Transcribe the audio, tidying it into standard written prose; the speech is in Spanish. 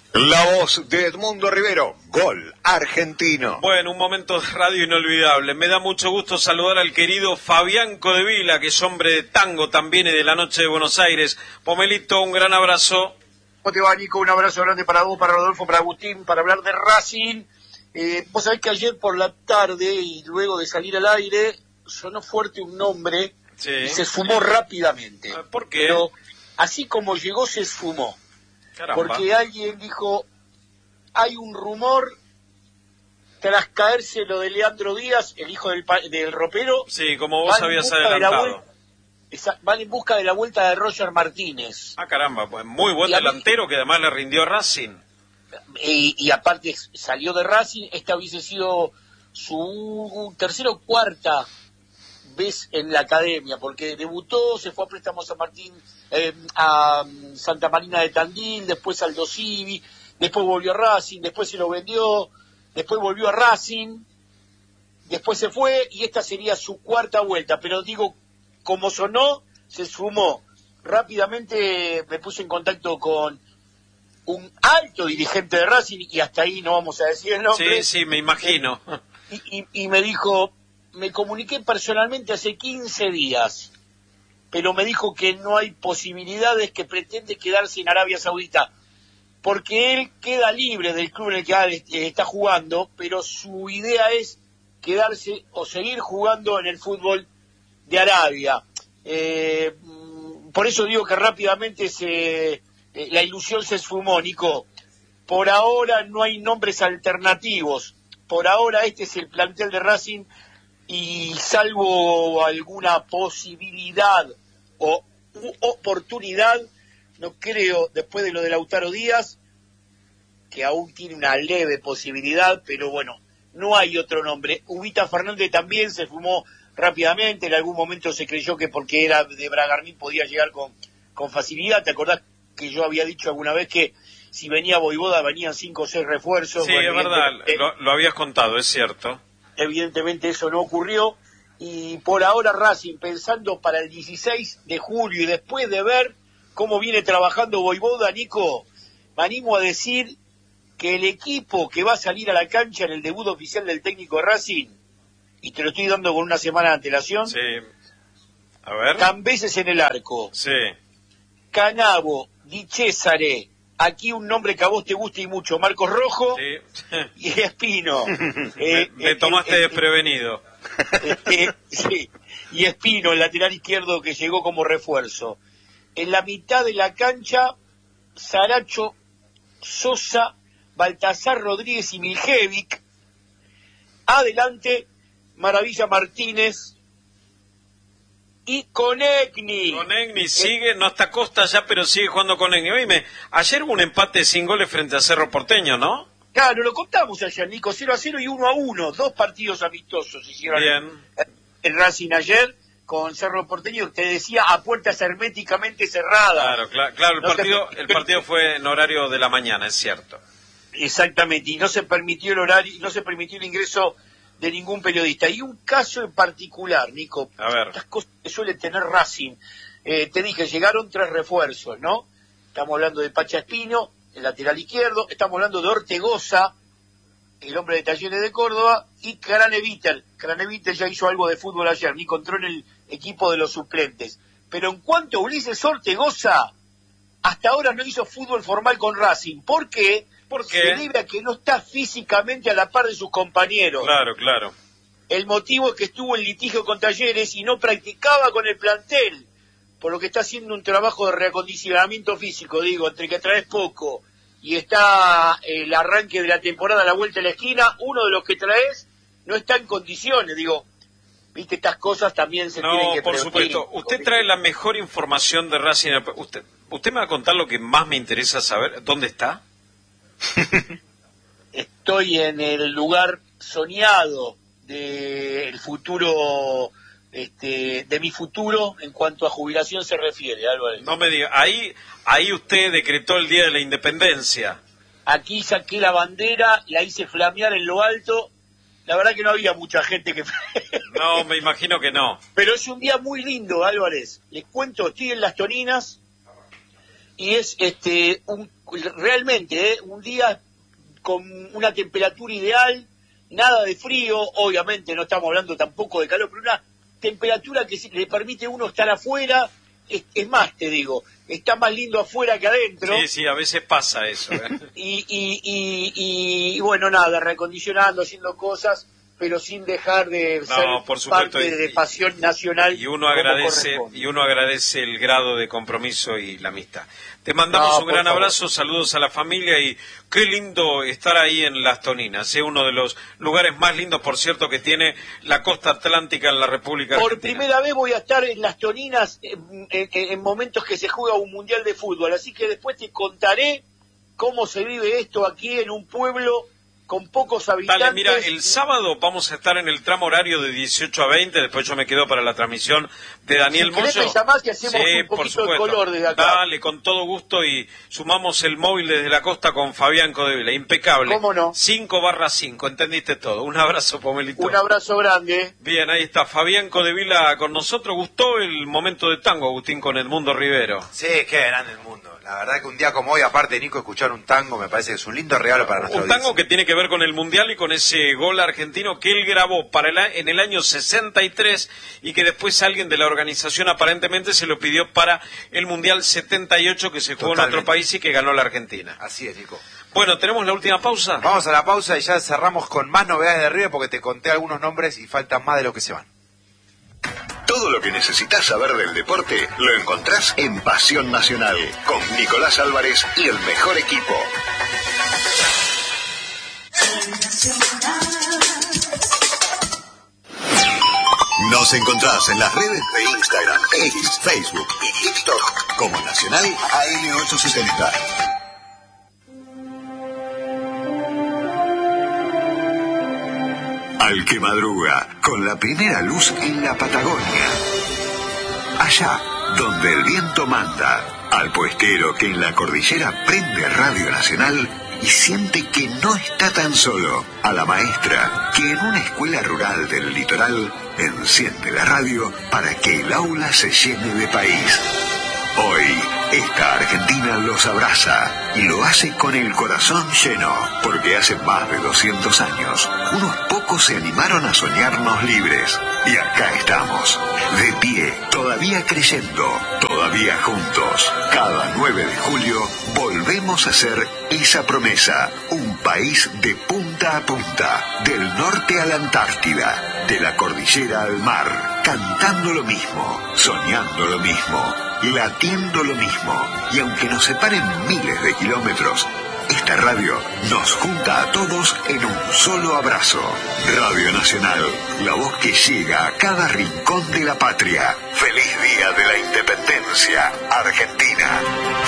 La voz de Edmundo Rivero, gol argentino. Bueno, un momento de radio inolvidable. Me da mucho gusto saludar al querido Fabián Codevila, que es hombre de tango también y de la noche de Buenos Aires. Pomelito, un gran abrazo. ¿Cómo te va, Nico? Un abrazo grande para vos, para Rodolfo, para Agustín, para hablar de Racing. Vos sabés que ayer por la tarde y luego de salir al aire sonó fuerte un nombre y se esfumó rápidamente. ¿Por qué? Pero así como llegó se esfumó. Caramba. Porque alguien dijo, hay un rumor tras caerse lo de Leandro Díaz, el hijo del ropero. Sí, como vos habías adelantado. Van en busca de la vuelta de Roger Martínez. Ah, caramba, pues muy buen delantero que además le rindió a Racing. Y aparte salió de Racing, esta hubiese sido su tercera o cuarta vez en la academia, porque debutó, se fue a préstamo a San Martín, a Santa Marina de Tandil, después al Dosivi, después volvió a Racing, después se lo vendió, después volvió a Racing, después se fue y esta sería su cuarta vuelta, pero digo, como sonó, se sumó. Rápidamente me puse en contacto con un alto dirigente de Racing, y hasta ahí no vamos a decir el nombre. Sí, me imagino. Y me dijo, me comuniqué personalmente hace 15 días, pero me dijo que no hay posibilidades, que pretende quedarse en Arabia Saudita, porque él queda libre del club en el que está jugando, pero su idea es quedarse o seguir jugando en el fútbol de Arabia. Por eso digo que rápidamente la ilusión se esfumó, Nico. Por ahora no hay nombres alternativos. Por ahora este es el plantel de Racing y salvo alguna posibilidad o oportunidad, no creo, después de lo de Lautaro Díaz, que aún tiene una leve posibilidad, pero bueno, no hay otro nombre. Ubita Fernández también se fumó rápidamente, en algún momento se creyó que porque era de Bragarni podía llegar con facilidad. ¿Te acordás que yo había dicho alguna vez que si venía Voivoda venían 5 o 6 refuerzos? Sí, bueno, es verdad, lo habías contado, es cierto. Evidentemente eso no ocurrió, y por ahora Racing, pensando para el 16 de julio y después de ver cómo viene trabajando Voivoda, Nico, me animo a decir que el equipo que va a salir a la cancha en el debut oficial del técnico de Racing, y te lo estoy dando con una semana de antelación, Sí, a ver. Cambeses en el arco, Sí. Canavo, Di Cesare, aquí un nombre que a vos te gusta y mucho, Marcos Rojo, Sí. y Espino. Me tomaste desprevenido. Sí, y Espino, el lateral izquierdo que llegó como refuerzo. En la mitad de la cancha, Saracho, Sosa, Baltasar Rodríguez y Miljevic. Adelante, Maravilla Martínez y Konechny. Konechny sigue, no está Costa ya, pero sigue jugando Konechny. Oíme, ayer hubo un empate sin goles frente a Cerro Porteño, ¿no? Claro, lo contamos ayer, Nico, 0-0 y 1-1, 2 partidos amistosos hicieron el Racing ayer con Cerro Porteño, te decía, a puertas herméticamente cerradas. Claro, el partido fue en horario de la mañana, es cierto. Exactamente, y no se permitió el horario, no se permitió el ingreso de ningún periodista. Y un caso en particular, Nico, a ver, estas cosas que suele tener Racing. Te dije, llegaron 3 refuerzos, ¿no? Estamos hablando de Pacha Espino, el lateral izquierdo, estamos hablando de Ortegoza, el hombre de Talleres de Córdoba, y Craneviter. Craneviter ya hizo algo de fútbol ayer, ni encontró en el equipo de los suplentes. Pero en cuanto a Ulises Ortegoza, hasta ahora no hizo fútbol formal con Racing. ¿Por qué? Porque se debe a que no está físicamente a la par de sus compañeros. Claro. El motivo es que estuvo en litigio con Talleres y no practicaba con el plantel, por lo que está haciendo un trabajo de reacondicionamiento físico, digo, entre que traes poco y está el arranque de la temporada a la vuelta de la esquina, uno de los que traes no está en condiciones, digo, viste, estas cosas también se tienen que No, por supuesto, usted trae la mejor información de Racing. Usted me va a contar lo que más me interesa saber, ¿dónde está? Estoy en el lugar soñado del futuro, de mi futuro en cuanto a jubilación se refiere, Álvarez. No me diga, ahí usted decretó el Día de la Independencia. Aquí saqué la bandera, la hice flamear en lo alto. La verdad que no había mucha gente que... No, me imagino que no. Pero es un día muy lindo, Álvarez. Les cuento, estoy en Las Toninas y es realmente, un día con una temperatura ideal, nada de frío, obviamente no estamos hablando tampoco de calor, pero una temperatura que le permite a uno estar afuera. Es más, te digo, está más lindo afuera que adentro. Sí, a veces pasa eso. Y bueno, nada, reacondicionando, haciendo cosas, pero sin dejar de ser parte de pasión nacional. Y uno agradece el grado de compromiso y la amistad. Te mandamos un gran abrazo, saludos a la familia y qué lindo estar ahí en Las Toninas, es uno de los lugares más lindos, por cierto, que tiene la costa atlántica en la República Argentina. Por primera vez voy a estar en Las Toninas en momentos que se juega un mundial de fútbol, así que después te contaré cómo se vive esto aquí en un pueblo con pocos habitantes. Dale, mira, el sábado vamos a estar en el tramo horario de 18 a 20, después yo me quedo para la transmisión de Daniel Moyo. Si llamás que hacemos un poquito de color desde acá. Dale, con todo gusto, y sumamos el móvil desde la costa con Fabián Codevila, impecable. ¿Cómo no? 5/5, entendiste todo. Un abrazo, Pomelito. Un abrazo grande. Bien, ahí está, Fabián Codevila con nosotros. ¿Gustó el momento de tango, Agustín, con Edmundo Rivero? Sí, qué grande el mundo. La verdad que un día como hoy, aparte de Nico, escuchar un tango me parece que es un lindo regalo para nuestra audiencia. Un tango que tiene que ver con el Mundial y con ese gol argentino que él grabó en el año 63 y que después alguien de la organización aparentemente se lo pidió para el Mundial 78 que se jugó en otro país y que ganó la Argentina. Así es, Nico. Bueno, ¿tenemos la última pausa? Vamos a la pausa y ya cerramos con más novedades de River porque te conté algunos nombres y faltan más de lo que se van. Todo lo que necesitas saber del deporte lo encontrás en Pasión Nacional, con Nicolás Álvarez y el mejor equipo. Nos encontrás en las redes de Instagram, X, Facebook y TikTok como Nacional AM870. Al que madruga, con la primera luz en la Patagonia. Allá, donde el viento manda. Al puestero que en la cordillera prende Radio Nacional y siente que no está tan solo. A la maestra que en una escuela rural del litoral enciende la radio para que el aula se llene de país. Hoy, esta Argentina los abraza y lo hace con el corazón lleno, porque hace más de 200 años, unos pocos se animaron a soñarnos libres. Y acá estamos, de pie, todavía creyendo, todavía juntos. Cada 9 de julio volvemos a hacer esa promesa, un país de punta a punta, del norte a la Antártida, de la cordillera al mar, cantando lo mismo, soñando lo mismo, latiendo lo mismo, y aunque nos separen miles de kilómetros, esta radio nos junta a todos en un solo abrazo. Radio Nacional, la voz que llega a cada rincón de la patria. ¡Feliz Día de la Independencia, Argentina!